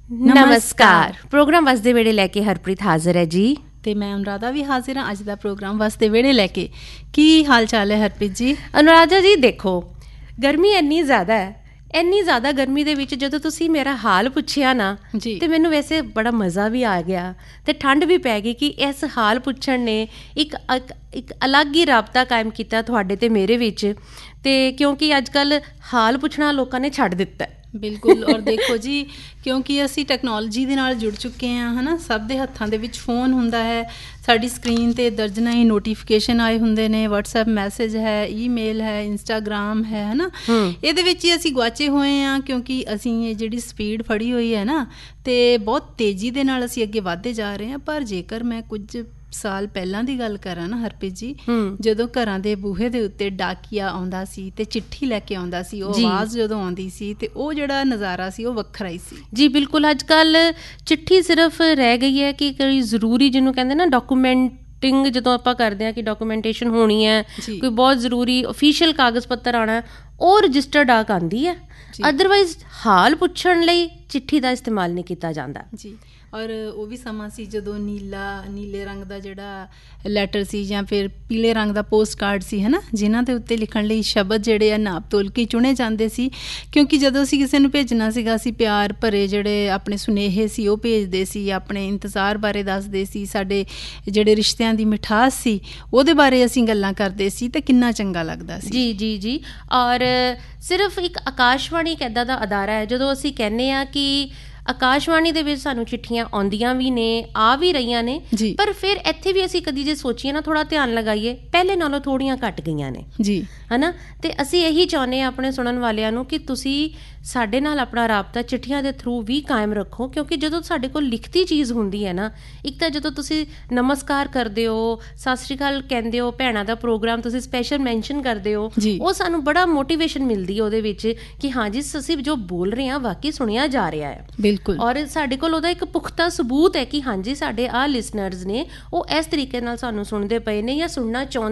ਨਮਸਕਾਰ। ਪ੍ਰੋਗਰਾਮ ਵਸਦੇ ਵੇੜੇ ਲੈ ਕੇ ਹਰਪ੍ਰੀਤ ਹਾਜ਼ਰ ਹੈ ਜੀ, ਤੇ ਮੈਂ ਅਨੁਰਾਧਾ ਵੀ ਹਾਜ਼ਰ ਹਾਂ ਅੱਜ ਦਾ ਪ੍ਰੋਗਰਾਮ ਵਸਦੇ ਵੇੜੇ ਲੈ ਕੇ। ਕੀ ਹਾਲ ਚਾਲ ਹੈ ਹਰਪ੍ਰੀਤ ਜੀ? ਅਨੁਰਾਧਾ ਜੀ ਦੇਖੋ, ਗਰਮੀ ਇੰਨੀ ਜ਼ਿਆਦਾ ਗਰਮੀ ਦੇ ਵਿੱਚ ਜਦੋਂ ਤੁਸੀਂ ਮੇਰਾ ਹਾਲ ਪੁੱਛਿਆ ਨਾ ਜੀ, ਤੇ ਮੈਨੂੰ ਵੈਸੇ ਬੜਾ ਮਜ਼ਾ ਵੀ ਆ ਗਿਆ ਤੇ ਠੰਡ ਵੀ ਪੈ ਗਈ ਕਿ ਇਸ ਹਾਲ ਪੁੱਛਣ ਨੇ ਇੱਕ ਅਲੱਗ ਹੀ ਰਾਬਤਾ ਕਾਇਮ ਕੀਤਾ ਤੁਹਾਡੇ ਤੇ ਮੇਰੇ ਵਿੱਚ। ਤੇ ਕਿਉਂਕਿ ਅੱਜ ਕੱਲ੍ਹ ਹਾਲ ਪੁੱਛਣਾ ਲੋਕਾਂ ਨੇ ਛੱਡ ਦਿੱਤਾ। ਬਿਲਕੁਲ। ਔਰ ਦੇਖੋ ਜੀ, ਕਿਉਂਕਿ ਅਸੀਂ ਟੈਕਨੋਲੋਜੀ ਦੇ ਨਾਲ ਜੁੜ ਚੁੱਕੇ ਹਾਂ, ਹੈ ਨਾ। ਸਭ ਦੇ ਹੱਥਾਂ ਦੇ ਵਿੱਚ ਫੋਨ ਹੁੰਦਾ ਹੈ, ਸਾਡੀ ਸਕਰੀਨ 'ਤੇ ਦਰਜਨਾਂ ਹੀ ਨੋਟੀਫਿਕੇਸ਼ਨ ਆਏ ਹੁੰਦੇ ਨੇ, ਵਟਸਐਪ ਮੈਸੇਜ ਹੈ, ਈਮੇਲ ਹੈ, ਇੰਸਟਾਗ੍ਰਾਮ ਹੈ ਨਾ। ਇਹਦੇ ਵਿੱਚ ਹੀ ਅਸੀਂ ਗੁਆਚੇ ਹੋਏ ਹਾਂ, ਕਿਉਂਕਿ ਅਸੀਂ ਇਹ ਜਿਹੜੀ ਸਪੀਡ ਫੜੀ ਹੋਈ ਹੈ ਨਾ, ਅਤੇ ਬਹੁਤ ਤੇਜ਼ੀ ਦੇ ਨਾਲ ਅਸੀਂ ਅੱਗੇ ਵੱਧਦੇ ਜਾ ਰਹੇ ਹਾਂ। ਪਰ ਜੇਕਰ ਮੈਂ ਕੁਝ ਸਾਲ ਪਹਿਲਾਂ ਦੀ ਗੱਲ ਕਰਾਂ ਨਾ ਹਰਪ੍ਰੀਤ ਜੀ, ਜਦੋਂ ਘਰਾਂ ਦੇ ਬੂਹੇ ਦੇ ਉੱਤੇ ਡਾਕੀਆ ਆਉਂਦਾ ਸੀ ਤੇ ਚਿੱਠੀ ਲੈ ਕੇ ਆਉਂਦਾ ਸੀ, ਉਹ ਆਵਾਜ਼ ਜਦੋਂ ਆਉਂਦੀ ਸੀ ਤੇ ਉਹ ਜਿਹੜਾ ਨਜ਼ਾਰਾ ਸੀ ਉਹ ਵੱਖਰਾ ਹੀ ਸੀ ਜੀ। ਬਿਲਕੁਲ। ਅੱਜ ਕੱਲ੍ਹ ਚਿੱਠੀ ਸਿਰਫ ਰਹਿ ਗਈ ਹੈ ਕਿ ਕੋਈ ਜ਼ਰੂਰੀ, ਜਿਹਨੂੰ ਕਹਿੰਦੇ ਨਾ ਡਾਕੂਮੈਂਟਿੰਗ, ਜਦੋਂ ਆਪਾਂ ਕਰਦੇ ਹਾਂ ਕਿ ਡਾਕੂਮੈਂਟੇਸ਼ਨ ਹੋਣੀ ਹੈ, ਕੋਈ ਬਹੁਤ ਜ਼ਰੂਰੀ ਓਫੀਸ਼ੀਅਲ ਕਾਗਜ਼ ਪੱਤਰ ਆਉਣਾ, ਉਹ ਰਜਿਸਟਰਡ ਡਾਕ ਆਉਂਦੀ ਹੈ। ਅਦਰਵਾਈਜ਼ ਹਾਲ ਪੁੱਛਣ ਲਈ ਚਿੱਠੀ ਦਾ ਇਸਤੇਮਾਲ ਨਹੀਂ ਕੀਤਾ ਜਾਂਦਾ ਜੀ। ਔਰ ਉਹ ਵੀ ਸਮਾਂ ਸੀ ਜਦੋਂ ਨੀਲੇ ਰੰਗ ਦਾ ਜਿਹੜਾ ਲੈਟਰ ਸੀ ਜਾਂ ਫਿਰ ਪੀਲੇ ਰੰਗ ਦਾ ਪੋਸਟ ਕਾਰਡ ਸੀ, ਹੈ ਨਾ, ਜਿਨ੍ਹਾਂ ਦੇ ਉੱਤੇ ਲਿਖਣ ਲਈ ਸ਼ਬਦ ਜਿਹੜੇ ਆ ਨਾਪ ਤੋਲ ਕੇ ਚੁਣੇ ਜਾਂਦੇ ਸੀ। ਕਿਉਂਕਿ ਜਦੋਂ ਅਸੀਂ ਕਿਸੇ ਨੂੰ ਭੇਜਣਾ ਸੀਗਾ, ਅਸੀਂ ਪਿਆਰ ਭਰੇ ਜਿਹੜੇ ਆਪਣੇ ਸੁਨੇਹੇ ਸੀ ਉਹ ਭੇਜਦੇ ਸੀ, ਆਪਣੇ ਇੰਤਜ਼ਾਰ ਬਾਰੇ ਦੱਸਦੇ ਸੀ, ਸਾਡੇ ਜਿਹੜੇ ਰਿਸ਼ਤਿਆਂ ਦੀ ਮਿਠਾਸ ਸੀ ਉਹਦੇ ਬਾਰੇ ਅਸੀਂ ਗੱਲਾਂ ਕਰਦੇ ਸੀ, ਅਤੇ ਕਿੰਨਾ ਚੰਗਾ ਲੱਗਦਾ ਸੀ। ਜੀ ਜੀ ਜੀ। ਔਰ ਸਿਰਫ ਇੱਕ ਆਕਾਸ਼ਵਾਣੀ ਇੱਕ ਇੱਦਾਂ ਦਾ ਅਦਾਰਾ ਹੈ, ਜਦੋਂ ਅਸੀਂ ਕਹਿੰਦੇ ਹਾਂ ਕਿ ਆਕਾਸ਼ਵਾਣੀ ਦੇ ਵਿੱਚ ਸਾਨੂੰ ਚਿੱਠੀਆਂ ਆਉਂਦੀਆਂ ਵੀ ਨੇ, ਆ ਵੀ ਰਹੀਆਂ ਨੇ, ਪਰ ਫਿਰ ਇੱਥੇ ਵੀ ਅਸੀਂ ਕਦੀ ਜੇ ਸੋਚੀਏ ਨਾ, ਥੋੜ੍ਹਾ ਧਿਆਨ ਲਗਾਈਏ, ਪਹਿਲੇ ਨਾਲੋਂ ਥੋੜ੍ਹੀਆਂ ਘੱਟ ਗਈਆਂ ਨੇ ਜੀ, ਹੈ ਨਾ। ਅਤੇ ਅਸੀਂ ਇਹੀ ਚਾਹੁੰਦੇ ਹਾਂ ਆਪਣੇ ਸੁਣਨ ਵਾਲਿਆਂ ਨੂੰ ਕਿ ਤੁਸੀਂ ਸਾਡੇ ਨਾਲ ਆਪਣਾ ਰਾਬਤਾ ਚਿੱਠੀਆਂ ਦੇ ਥਰੂ ਵੀ ਕਾਇਮ ਰੱਖੋ, ਕਿਉਂਕਿ ਜਦੋਂ ਸਾਡੇ ਕੋਲ ਲਿਖਤੀ ਚੀਜ਼ ਹੁੰਦੀ ਹੈ ਨਾ, ਇੱਕ ਤਾਂ ਜਦੋਂ ਤੁਸੀਂ ਨਮਸਕਾਰ ਕਰਦੇ ਹੋ, ਸਤਿ ਸ਼੍ਰੀ ਅਕਾਲ ਕਹਿੰਦੇ ਹੋ, ਭੈਣਾਂ ਦਾ ਪ੍ਰੋਗਰਾਮ ਤੁਸੀਂ ਸਪੈਸ਼ਲ ਮੈਂਸ਼ਨ ਕਰਦੇ ਹੋ, ਉਹ ਸਾਨੂੰ ਬੜਾ ਮੋਟੀਵੇਸ਼ਨ ਮਿਲਦੀ ਹੈ ਉਹਦੇ ਵਿੱਚ ਕਿ ਹਾਂ ਜੀ, ਅਸੀਂ ਜੋ ਬੋਲ ਰਹੇ ਹਾਂ ਵਾਕਈ ਸੁਣਿਆ ਜਾ ਰਿਹਾ ਹੈ। ਬਿਲਕੁਲ। ਔਰ ਸਾਡੇ ਕੋਲ ਉਹਦਾ ਇੱਕ ਪੁਖਤਾ ਸਬੂਤ ਹੈ ਕਿ ਹਾਂਜੀ, ਸਾਡੇ ਆਹ ਲਿਸਨਰਸ ਨੇ ਉਹ ਇਸ ਤਰੀਕੇ ਨਾਲ ਸਾਨੂੰ ਸੁਣਦੇ ਪਏ ਨੇ ਜਾਂ ਸੁਣਨਾ ਚਾਹੁੰਦੇ